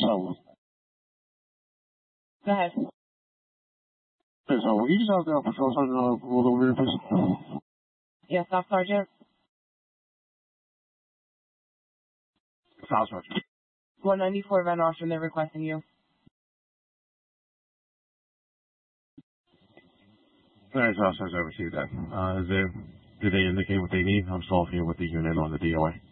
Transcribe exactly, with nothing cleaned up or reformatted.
So, Go ahead. okay, so will you just have the patrol sergeant uh, rolled over here, please? Yes, Staff Sergeant. Staff Sergeant. one ninety-four Van Ostrom, they're requesting you. All right, Staff Sergeant, I received that. Uh, is there, do they indicate what they need? I'm still here with the unit on the D O A.